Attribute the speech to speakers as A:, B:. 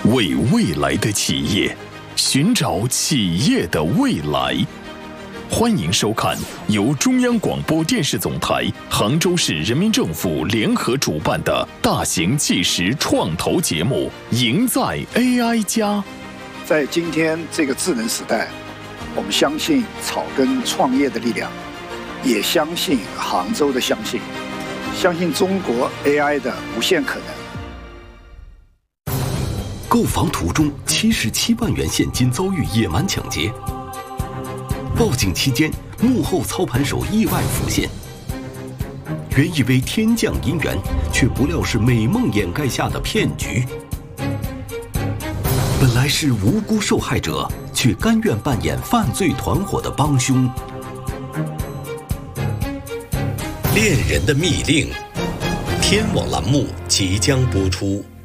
A: 为未来的企业，寻找企业的未来。欢迎收看由中央广播电视总台、杭州市人民政府联合主办的大型纪实创投节目《赢在 AI 家》。
B: 在今天这个智能时代，我们相信草根创业的力量，也相信杭州的相信中国 AI 的无限可能。
C: 购房途中77万元现金遭遇野蛮抢劫，报警期间幕后操盘手意外浮现，原以为天降姻缘，却不料是美梦掩盖下的骗局。本来是无辜受害者，却甘愿扮演犯罪团伙的帮凶。
D: 恋人的密令，天网栏目即将播出。